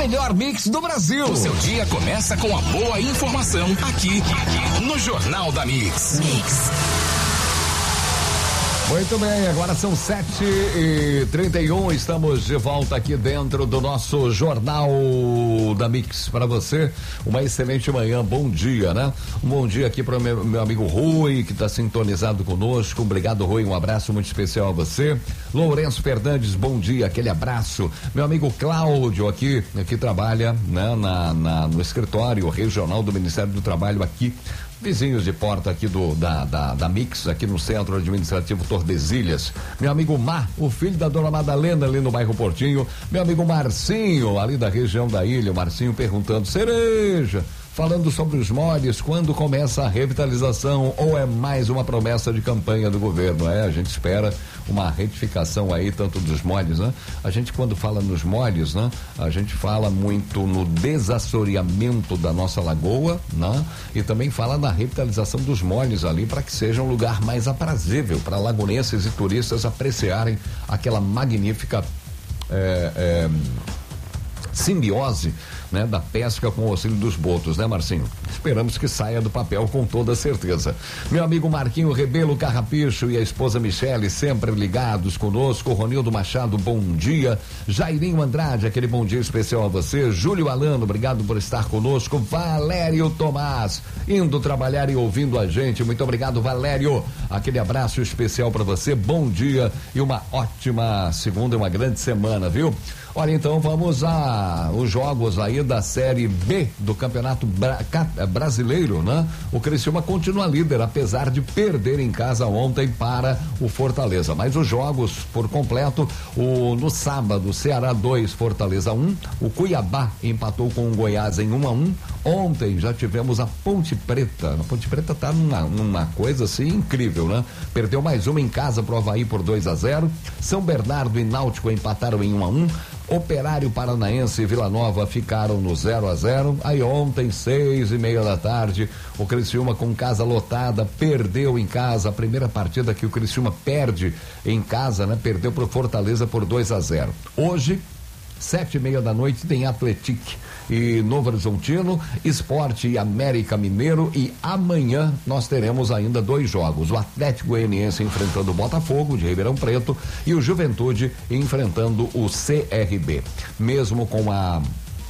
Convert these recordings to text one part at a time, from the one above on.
melhor mix do Brasil. O seu dia começa com a boa informação aqui no Jornal da Mix. Muito bem, agora são 7h31, estamos de volta aqui dentro do nosso Jornal da Mix. Para você, uma excelente manhã, bom dia, né? Um bom dia aqui para o meu amigo Rui, que está sintonizado conosco. Obrigado, Rui, um abraço muito especial a você. Lourenço Fernandes, bom dia, aquele abraço. Meu amigo Cláudio aqui trabalha, né, no escritório regional do Ministério do Trabalho aqui, vizinhos de porta aqui da Mix, aqui no Centro Administrativo Tordesilhas. Meu amigo Mar, o filho da dona Madalena, ali no bairro Portinho. Meu amigo Marcinho, ali da região da ilha. O Marcinho perguntando: Cereja, falando sobre os moles, quando começa a revitalização ou é mais uma promessa de campanha do governo? A gente espera uma retificação aí, tanto dos moles, né? A gente, quando fala nos moles, né? A gente fala muito no desassoreamento da nossa lagoa, né? E também fala na revitalização dos moles ali, para que seja um lugar mais aprazível para lagunenses e turistas apreciarem aquela magnífica simbiose, né, da pesca com o auxílio dos botos, né, Marcinho? Esperamos que saia do papel com toda certeza. Meu amigo Marquinho Rebelo Carrapicho e a esposa Michele sempre ligados conosco. Ronildo Machado, bom dia. Jairinho Andrade, aquele bom dia especial a você. Júlio Alano, obrigado por estar conosco. Valério Tomás, indo trabalhar e ouvindo a gente. Muito obrigado, Valério. Aquele abraço especial para você. Bom dia e uma ótima segunda e uma grande semana, viu? Olha, então vamos os jogos aí da Série B do Campeonato Brasileiro, né? O Criciúma continua líder, apesar de perder em casa ontem para o Fortaleza. Mas os jogos por completo, no sábado, Ceará 2, Fortaleza 1, o Cuiabá empatou com o Goiás em 1-1. Ontem já tivemos a Ponte Preta. A Ponte Preta tá numa coisa assim incrível, né? Perdeu mais uma em casa pro Avaí por 2-0. São Bernardo e Náutico empataram em 1-1. Operário Paranaense e Vila Nova ficaram no 0-0. Aí ontem, 6:30 da tarde, o Criciúma, com casa lotada, perdeu em casa. A primeira partida que o Criciúma perde em casa, né? Perdeu pro Fortaleza por 2-0. Hoje, 7:30 da noite, tem Atlético e Novo Horizontino, Sport e América Mineiro, e amanhã nós teremos ainda 2 jogos: o Atlético Goianiense enfrentando o Botafogo de Ribeirão Preto e o Juventude enfrentando o CRB. Mesmo com a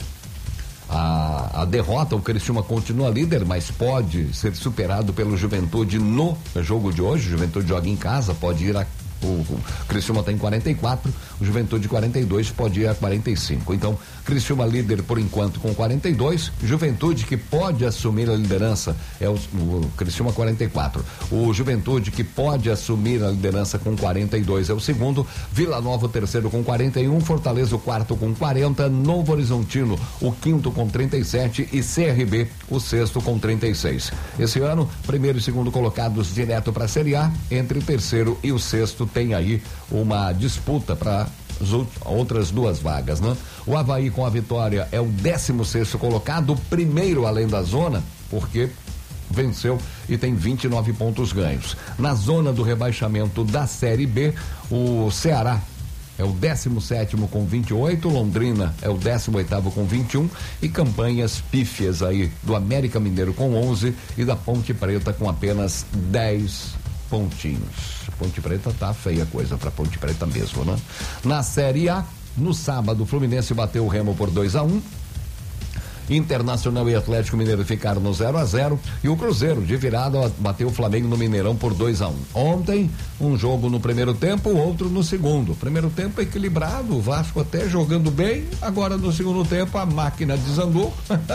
derrota, o Criciúma continua líder, mas pode ser superado pelo Juventude no jogo de hoje. O Juventude joga em casa, pode ir o Criciúma está em 44, o Juventude 42, pode ir a 45. Então, Criciúma líder por enquanto com 42, Juventude, que pode assumir a liderança, é o Criciúma 44. O Juventude, que pode assumir a liderança com 42, é o segundo. Vila Nova o terceiro com 41, Fortaleza o quarto com 40, Novo Horizontino o quinto com 37 e CRB o sexto com 36. Esse ano, primeiro e segundo colocados direto para a Série A. Entre o terceiro e o sexto tem aí uma disputa para as outras 2 vagas, né? O Avaí, com a vitória, é o 16º colocado, primeiro além da zona, porque venceu e tem 29 pontos ganhos. Na zona do rebaixamento da Série B, o Ceará é o 17º com 28, Londrina é o 18º com 21 e campanhas pífias aí do América Mineiro com 11 e da Ponte Preta com apenas 10 pontinhos. Ponte Preta tá feia coisa pra Ponte Preta mesmo, né? Na Série A, no sábado, o Fluminense bateu o Remo por 2-1. Internacional e Atlético Mineiro ficaram no 0-0 e o Cruzeiro, de virada, bateu o Flamengo no Mineirão por 2-1. Ontem, um jogo no primeiro tempo, outro no segundo. Primeiro tempo equilibrado, o Vasco até jogando bem. Agora no segundo tempo a máquina desandou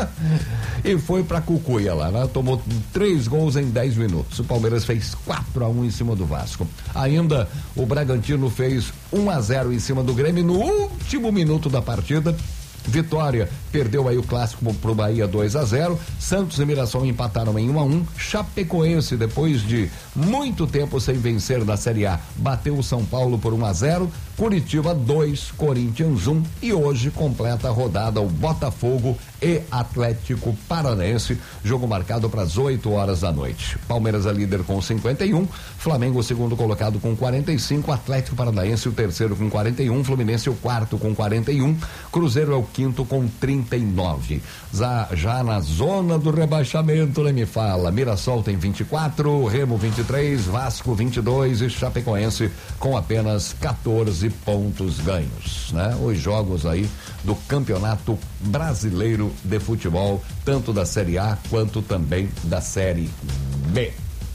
e foi pra cucuia lá, né? Tomou 3 gols em 10 minutos. O Palmeiras fez 4-1 em cima do Vasco. Ainda o Bragantino fez 1-0 em cima do Grêmio no último minuto da partida. Vitória perdeu aí o clássico pro Bahia 2-0. Santos e Mirassol empataram em 1-1. Chapecoense, depois de muito tempo sem vencer na Série A, bateu o São Paulo por 1-0. Curitiba 2, Corinthians 1. E hoje completa a rodada o Botafogo e Atlético Paranaense, jogo marcado para as 8 horas da noite. Palmeiras é líder com 51, Flamengo o segundo colocado com 45, Atlético Paranaense o terceiro com 41, Fluminense o quarto com 41, Cruzeiro é o 15º com 39. Já na zona do rebaixamento, nem me fala, Mirassol tem 24, Remo 23, Vasco 22 e Chapecoense com apenas 14 pontos ganhos, né? Os jogos aí do Campeonato Brasileiro de Futebol, tanto da Série A quanto também da Série B.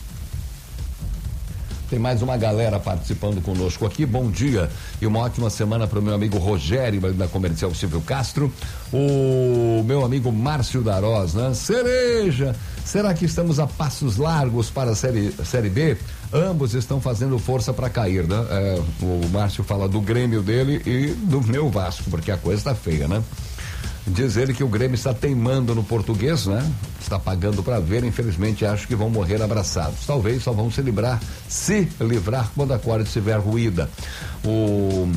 Tem mais uma galera participando conosco aqui. Bom dia e uma ótima semana para o meu amigo Rogério, da Comercial Silvio Castro. O meu amigo Márcio Darós, né? Cereja, será que estamos a passos largos para a série B? Ambos estão fazendo força para cair, né? O Márcio fala do Grêmio dele e do meu Vasco, porque a coisa está feia, né? Diz ele que o Grêmio está teimando no Português, né? Está pagando para ver, infelizmente acho que vão morrer abraçados. Talvez só vão se livrar quando a corda estiver ruída. O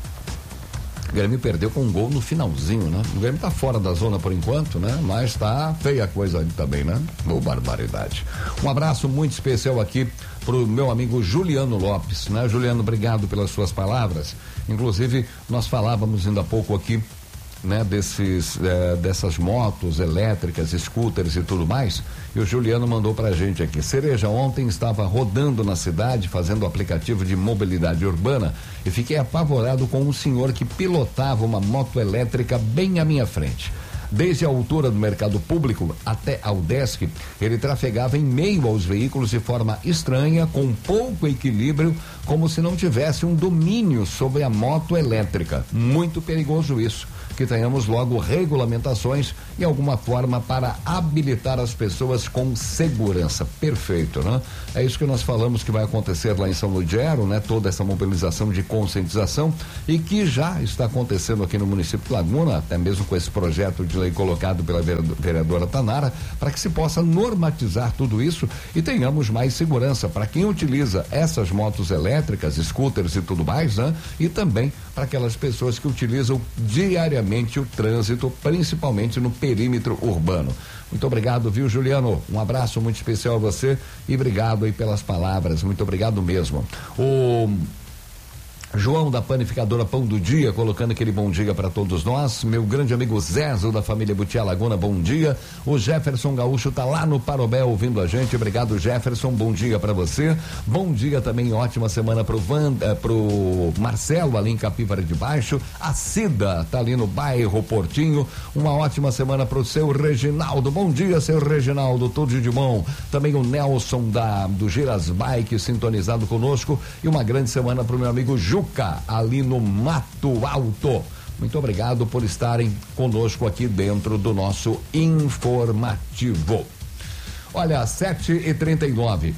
Grêmio perdeu com um gol no finalzinho, né? O Grêmio está fora da zona por enquanto, né? Mas tá feia a coisa ali também, né? Barbaridade. Um abraço muito especial aqui pro meu amigo Juliano Lopes, né? Juliano, obrigado pelas suas palavras. Inclusive, nós falávamos ainda há pouco aqui, né, dessas motos elétricas, scooters e tudo mais, e o Juliano mandou pra gente aqui. Cereja, ontem estava rodando na cidade fazendo o aplicativo de mobilidade urbana e fiquei apavorado com um senhor que pilotava uma moto elétrica bem à minha frente. Desde a altura do mercado público até ao Udesc, ele trafegava em meio aos veículos de forma estranha, com pouco equilíbrio, como se não tivesse um domínio sobre a moto elétrica. Muito perigoso isso. Que tenhamos logo regulamentações e alguma forma para habilitar as pessoas com segurança. Perfeito, né? É isso que nós falamos que vai acontecer lá em São Ludgero, né? Toda essa mobilização de conscientização e que já está acontecendo aqui no município de Laguna, até mesmo com esse projeto de lei colocado pela vereadora Tanara, para que se possa normatizar tudo isso e tenhamos mais segurança para quem utiliza essas motos elétricas, scooters e tudo mais, né? E também para aquelas pessoas que utilizam diariamente o trânsito, principalmente no perímetro urbano. Muito obrigado, viu, Juliano? Um abraço muito especial a você e obrigado aí pelas palavras, muito obrigado mesmo. O João da Panificadora Pão do Dia, colocando aquele bom dia para todos nós. Meu grande amigo Zezo da família Butiá Laguna, bom dia. O Jefferson Gaúcho tá lá no Parobé ouvindo a gente. Obrigado, Jefferson. Bom dia para você. Bom dia também, ótima semana pro Marcelo ali em Capivara de Baixo. A Cida tá ali no bairro Portinho. Uma ótima semana pro seu Reginaldo. Bom dia, seu Reginaldo, tudo de bom. Também o Nelson do Giras Bike sintonizado conosco e uma grande semana pro meu amigo Ju ali no Mato Alto. Muito obrigado por estarem conosco aqui dentro do nosso informativo. Olha, 7h39.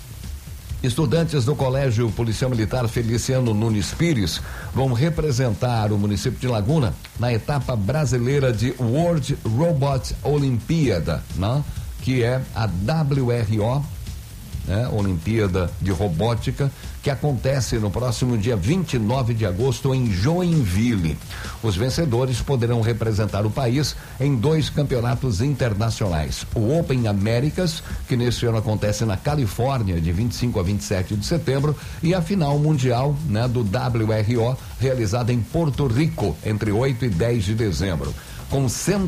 Estudantes do Colégio Policial Militar Feliciano Nunes Pires vão representar o município de Laguna na etapa brasileira de World Robot Olimpíada, né? Que é a WRO, né? Olimpíada de Robótica, que acontece no próximo dia 29 de agosto em Joinville. Os vencedores poderão representar o país em 2 campeonatos internacionais. O Open Américas, que neste ano acontece na Califórnia, de 25 a 27 de setembro, e a final mundial, né, do WRO, realizada em Porto Rico, entre 8 e 10 de dezembro. Com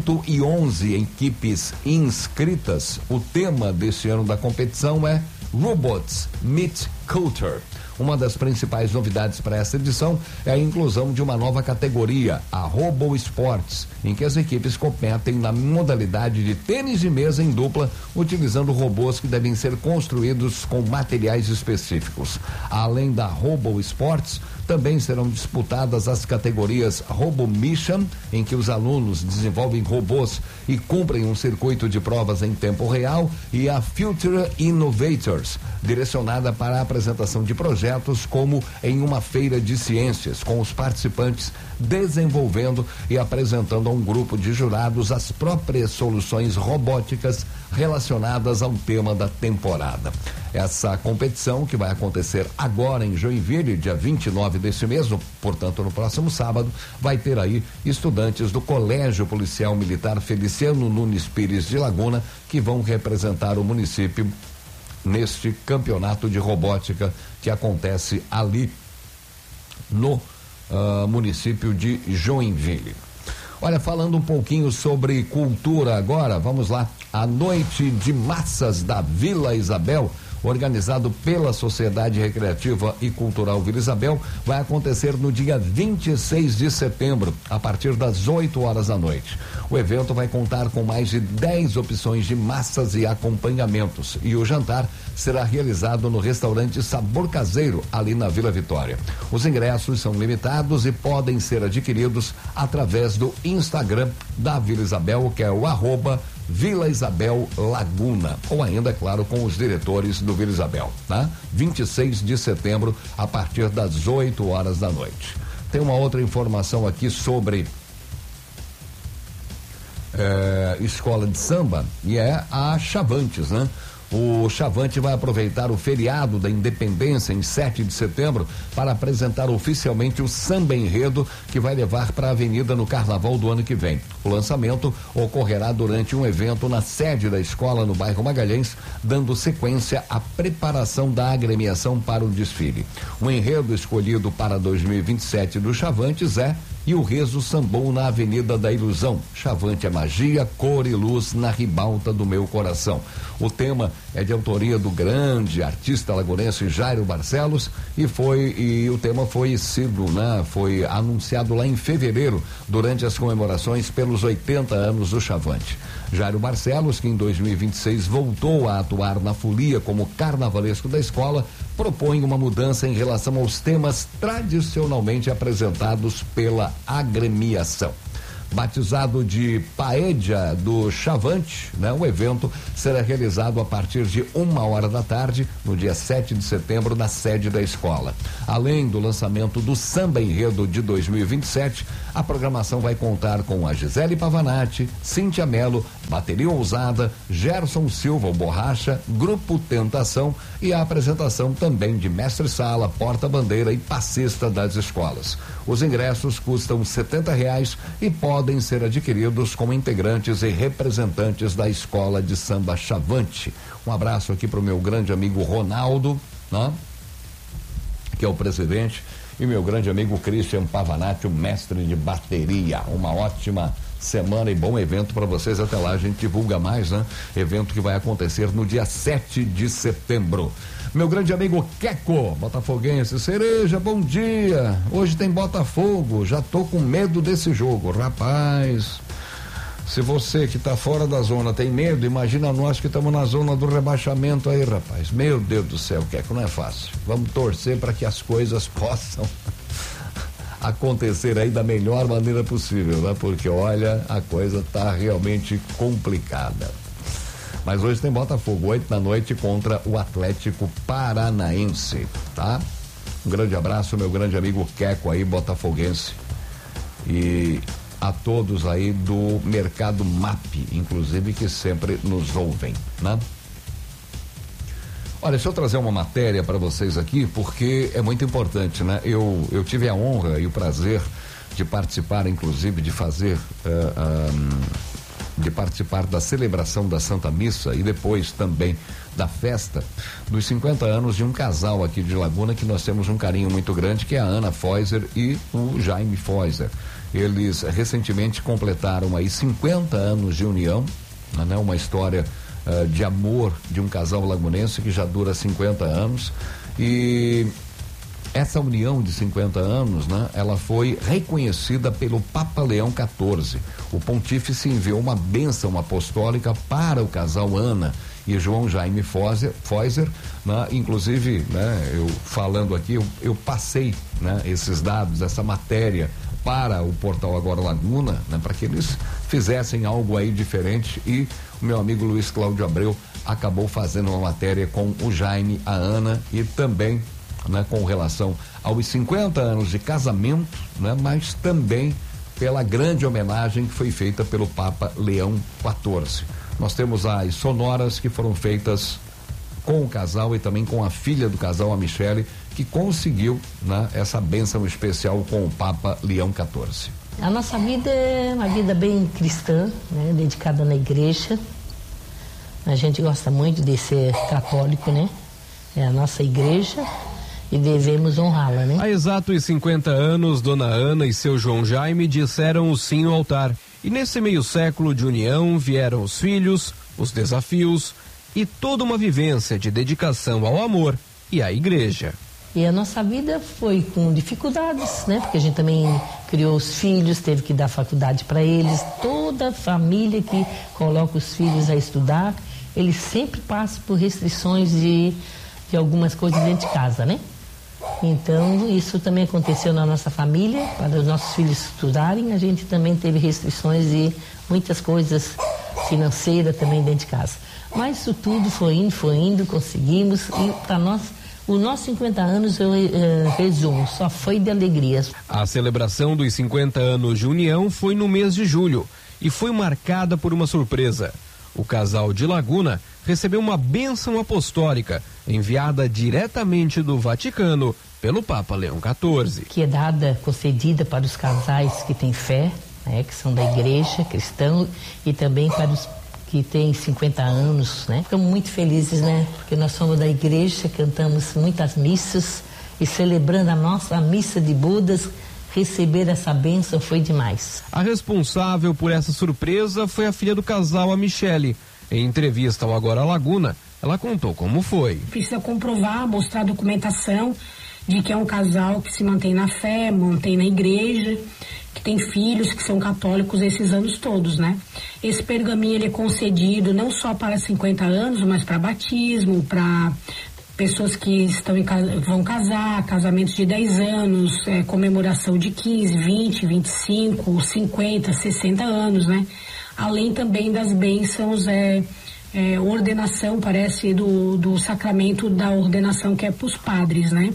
111 equipes inscritas, o tema deste ano da competição é Robots Meet Culture. Uma das principais novidades para essa edição é a inclusão de uma nova categoria, a Robo Sports, em que as equipes competem na modalidade de tênis de mesa em dupla, utilizando robôs que devem ser construídos com materiais específicos. Além da Robo Sports, também serão disputadas as categorias Robo Mission, em que os alunos desenvolvem robôs e cumprem um circuito de provas em tempo real, e a Future Innovators, direcionada para a apresentação de projetos como em uma feira de ciências, com os participantes desenvolvendo e apresentando a um grupo de jurados as próprias soluções robóticas relacionadas ao tema da temporada. Essa competição, que vai acontecer agora em Joinville, dia 29 deste mês, portanto no próximo sábado, vai ter aí estudantes do Colégio Policial Militar Feliciano Nunes Pires de Laguna, que vão representar o município neste campeonato de robótica que acontece ali no município de Joinville. Olha, falando um pouquinho sobre cultura agora, vamos lá. A Noite de Massas da Vila Isabel, organizado pela Sociedade Recreativa e Cultural Vila Isabel, vai acontecer no dia 26 de setembro, a partir das 8 horas da noite. O evento vai contar com mais de 10 opções de massas e acompanhamentos, e o jantar será realizado no restaurante Sabor Caseiro, ali na Vila Vitória. Os ingressos são limitados e podem ser adquiridos através do Instagram da Vila Isabel, que é o @Vila Isabel Laguna, ou ainda, claro, com os diretores do Vila Isabel, tá? 26 de setembro, a partir das 8 horas da noite. Tem uma outra informação aqui sobre escola de samba, e é a Chavantes, né? O Chavante vai aproveitar o feriado da Independência em 7 de setembro para apresentar oficialmente o samba enredo que vai levar para a avenida no carnaval do ano que vem. O lançamento ocorrerá durante um evento na sede da escola no bairro Magalhães, dando sequência à preparação da agremiação para o desfile. O enredo escolhido para 2027 do Chavantes é E o Rezo Sambou na Avenida da Ilusão. Chavante é magia, cor e luz na ribalta do meu coração. O tema é de autoria do grande artista lagunense Jairo Barcelos e o tema foi anunciado lá em fevereiro, durante as comemorações pelos 80 anos do Chavante. Jairo Barcelos, que em 2026 voltou a atuar na folia como carnavalesco da escola, propõe uma mudança em relação aos temas tradicionalmente apresentados pela agremiação. Batizado de Paédia do Chavante, né? O evento será realizado a partir de 1h da tarde, no dia 7 de setembro, na sede da escola. Além do lançamento do Samba Enredo de 2027, a programação vai contar com a Gisele Pavanati, Cíntia Melo, Bateria Ousada, Gerson Silva, o Borracha, Grupo Tentação e a apresentação também de Mestre Sala, Porta-Bandeira e Passista das escolas. Os ingressos custam R$70 e podem ser adquiridos como integrantes e representantes da Escola de Samba Chavante. Um abraço aqui para o meu grande amigo Ronaldo, né? Que é o presidente, e meu grande amigo Christian Pavanati, o mestre de bateria. Uma ótima semana e bom evento para vocês. Até lá a gente divulga mais, né? Evento que vai acontecer no dia 7 de setembro. Meu grande amigo Queco, botafoguense. Cereja, bom dia. Hoje tem Botafogo, já tô com medo desse jogo. Rapaz, se você que tá fora da zona tem medo, imagina nós que estamos na zona do rebaixamento aí, rapaz. Meu Deus do céu, Queco, não é fácil. Vamos torcer para que as coisas possam acontecer aí da melhor maneira possível, né? Porque olha, a coisa tá realmente complicada. Mas hoje tem Botafogo, 8 da noite, contra o Atlético Paranaense, tá? Um grande abraço, meu grande amigo Queco aí, botafoguense, e a todos aí do Mercado MAP, inclusive, que sempre nos ouvem, né? Olha, deixa eu trazer uma matéria para vocês aqui, porque é muito importante, né? Eu tive a honra e o prazer de participar, inclusive, de fazer de participar da celebração da Santa Missa e depois também da festa dos 50 anos de um casal aqui de Laguna que nós temos um carinho muito grande, que é a Ana Foiser e o Jaime Foiser. Eles recentemente completaram aí 50 anos de união, né? Uma história de amor de um casal lagunense que já dura 50 anos, e essa união de 50 anos, né? Ela foi reconhecida pelo Papa Leão XIV. O pontífice enviou uma bênção apostólica para o casal Ana e João Jaime Foiser, né? Inclusive, né? Eu falando aqui, eu passei, né? Esses dados, essa matéria para o portal Agora Laguna, né? Para que eles fizessem algo aí diferente, e o meu amigo Luiz Cláudio Abreu acabou fazendo uma matéria com o Jaime, a Ana, e também, né, com relação aos 50 anos de casamento, né, mas também pela grande homenagem que foi feita pelo Papa Leão XIV. Nós temos as sonoras que foram feitas com o casal e também com a filha do casal, a Michele, que conseguiu, né, essa bênção especial com o Papa Leão XIV. A nossa vida é uma vida bem cristã, né, dedicada na igreja. A gente gosta muito de ser católico, né? É a nossa igreja. e devemos honrá-la, né? Há exatos 50 anos, Dona Ana e seu João Jaime disseram o sim no altar. E nesse meio século de união vieram os filhos, os desafios e toda uma vivência de dedicação ao amor e à igreja. E a nossa vida foi com dificuldades, né? Porque a gente também criou os filhos, teve que dar faculdade para eles. Toda família que coloca os filhos a estudar, eles sempre passam por restrições de algumas coisas dentro de casa, né? Então, isso também aconteceu na nossa família. Para os nossos filhos estudarem, a gente também teve restrições de muitas coisas financeiras também dentro de casa. Mas isso tudo foi indo, conseguimos. E para nós, os nossos 50 anos, eu resumo, só foi de alegrias. A celebração dos 50 anos de união foi no mês de julho e foi marcada por uma surpresa. O casal de Laguna recebeu uma bênção apostólica enviada diretamente do Vaticano pelo Papa Leão XIV. Que é concedida para os casais que têm fé, né, que são da igreja cristã, e também para os que têm 50 anos, né? Ficamos muito felizes, né? Porque nós somos da igreja, cantamos muitas missas e celebrando a nossa missa de bodas, receber essa bênção foi demais. A responsável por essa surpresa foi a filha do casal, a Michele. Em entrevista ao Agora Laguna, ela contou como foi. Precisa comprovar, mostrar documentação de que é um casal que se mantém na fé, mantém na igreja, que tem filhos que são católicos esses anos todos, né? Esse pergaminho ele é concedido não só para 50 anos, mas para batismo, para pessoas que vão casar, casamentos de 10 anos, comemoração de 15, 20, 25, 50, 60 anos, né? Além também das bênçãos, ordenação, parece, do sacramento da ordenação, que é para os padres, né?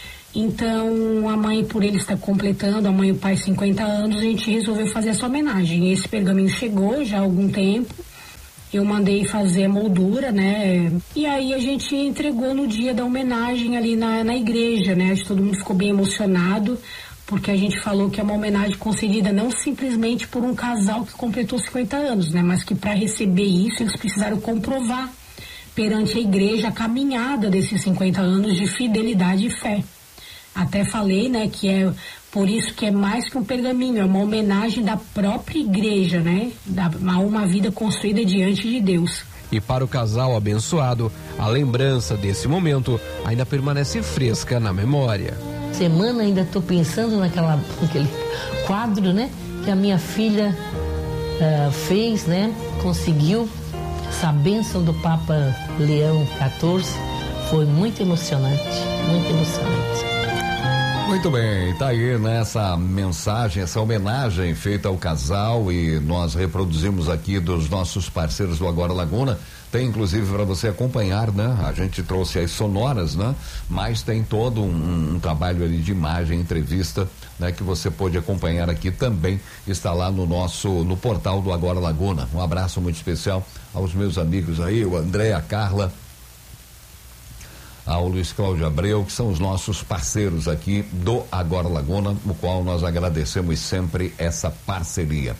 Então, a mãe, por ele estar completando, a mãe e o pai 50 anos, a gente resolveu fazer essa homenagem. Esse pergaminho chegou já há algum tempo, eu mandei fazer a moldura, né? E aí a gente entregou no dia da homenagem ali na igreja, né? Acho que todo mundo ficou bem emocionado, porque a gente falou que é uma homenagem concedida não simplesmente por um casal que completou 50 anos, né? Mas que para receber isso eles precisaram comprovar perante a igreja a caminhada desses 50 anos de fidelidade e fé. Até falei, né, que é por isso que é mais que um pergaminho, é uma homenagem da própria igreja, né? A uma vida construída diante de Deus. E para o casal abençoado, a lembrança desse momento ainda permanece fresca na memória. Semana ainda estou pensando naquele quadro, né? Que a minha filha fez, né? Conseguiu essa bênção do Papa Leão XIV. Foi muito emocionante, muito emocionante. Muito bem, tá aí nessa mensagem, essa homenagem feita ao casal, e nós reproduzimos aqui dos nossos parceiros do Agora Laguna. Tem inclusive para você acompanhar, né? A gente trouxe as sonoras, né? Mas tem todo um trabalho ali de imagem, entrevista, né? Que você pode acompanhar aqui também, está lá no portal do Agora Laguna. Um abraço muito especial aos meus amigos aí, o André, a Carla, ao Luiz Cláudio Abreu, que são os nossos parceiros aqui do Agora Laguna, o qual nós agradecemos sempre essa parceria.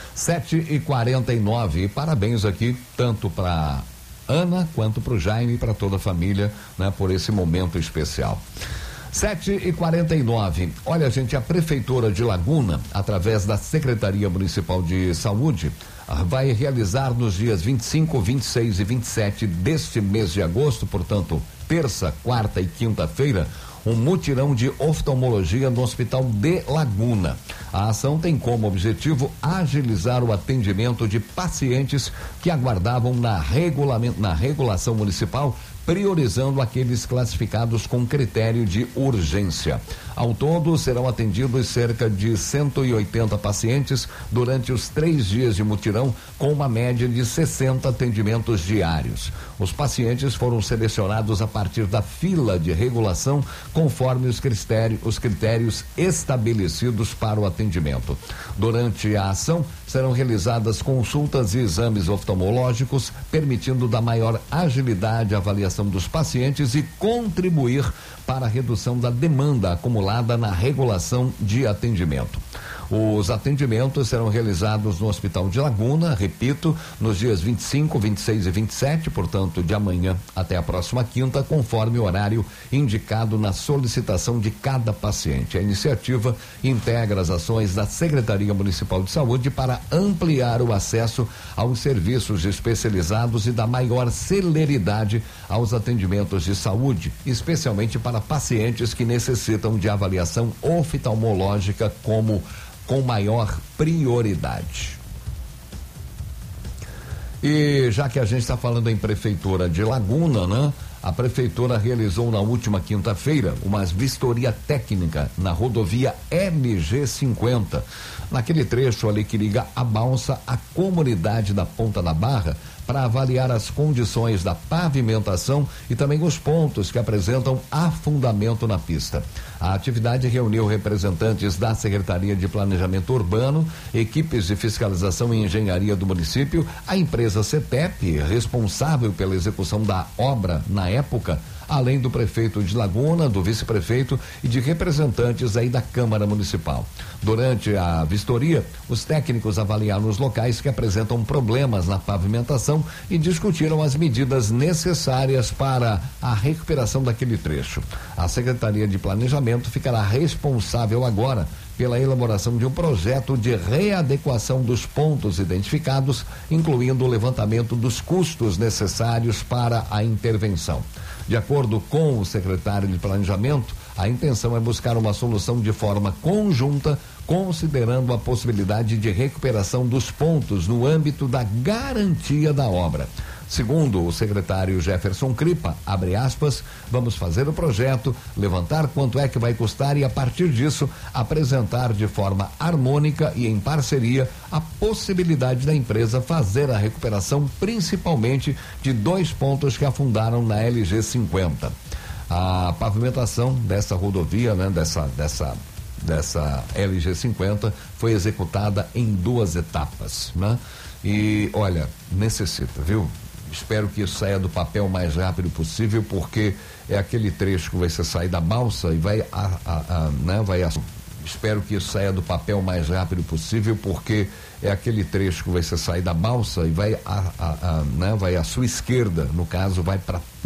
7h49, e parabéns aqui tanto para Ana quanto para o Jaime e para toda a família, né, por esse momento especial. 7h49. Olha, gente, a Prefeitura de Laguna, através da Secretaria Municipal de Saúde, vai realizar nos dias 25, 26 e 27 deste mês de agosto, portanto, terça, quarta e quinta-feira, um mutirão de oftalmologia no Hospital de Laguna. A ação tem como objetivo agilizar o atendimento de pacientes que aguardavam na regulação municipal, priorizando aqueles classificados com critério de urgência. Ao todo, serão atendidos cerca de 180 pacientes durante os 3 dias de mutirão, com uma média de 60 atendimentos diários. Os pacientes foram selecionados a partir da fila de regulação, conforme os critérios estabelecidos para o atendimento. Durante a ação, serão realizadas consultas e exames oftalmológicos, permitindo da maior agilidade a avaliação dos pacientes e contribuir para a redução da demanda acumulada na regulação de atendimento. Os atendimentos serão realizados no Hospital de Laguna, repito, nos dias 25, 26 e 27, portanto, de amanhã até a próxima quinta, conforme o horário indicado na solicitação de cada paciente. A iniciativa integra as ações da Secretaria Municipal de Saúde para ampliar o acesso aos serviços especializados e dar maior celeridade aos atendimentos de saúde, especialmente para pacientes que necessitam de avaliação oftalmológica com maior prioridade. E já que a gente está falando em Prefeitura de Laguna, né? A Prefeitura realizou na última quinta-feira uma vistoria técnica na rodovia MG 50, naquele trecho ali que liga a Balsa à comunidade da Ponta da Barra, para avaliar as condições da pavimentação e também os pontos que apresentam afundamento na pista. A atividade reuniu representantes da Secretaria de Planejamento Urbano, equipes de fiscalização e engenharia do município, a empresa CETEP, responsável pela execução da obra na época, além do prefeito de Laguna, do vice-prefeito e de representantes aí da Câmara Municipal. Durante a vistoria, os técnicos avaliaram os locais que apresentam problemas na pavimentação e discutiram as medidas necessárias para a recuperação daquele trecho. A Secretaria de Planejamento ficará responsável agora pela elaboração de um projeto de readequação dos pontos identificados, incluindo o levantamento dos custos necessários para a intervenção. De acordo com o secretário de Planejamento, a intenção é buscar uma solução de forma conjunta, considerando a possibilidade de recuperação dos pontos no âmbito da garantia da obra. Segundo o secretário Jefferson Cripa, abre aspas, vamos fazer o projeto, levantar quanto é que vai custar e, a partir disso, apresentar de forma harmônica e em parceria a possibilidade da empresa fazer a recuperação, principalmente de 2 pontos que afundaram na LG 50. A pavimentação dessa rodovia, né, dessa LG 50 foi executada em 2 etapas, né? E olha, necessita, viu? Espero que isso saia do papel o mais rápido possível, porque é aquele trecho que vai sair da balsa e vai espero que isso saia do papel o mais rápido possível, porque é aquele trecho que vai sair da balsa e vai à sua esquerda, no caso, vai para